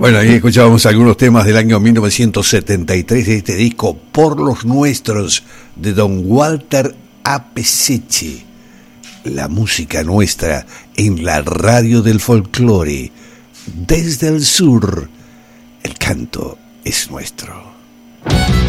Bueno, ahí escuchábamos algunos temas del año 1973 de este disco Por los Nuestros de don Walter Apesceche. La música nuestra en la radio del folclore. Desde el sur, el canto es nuestro.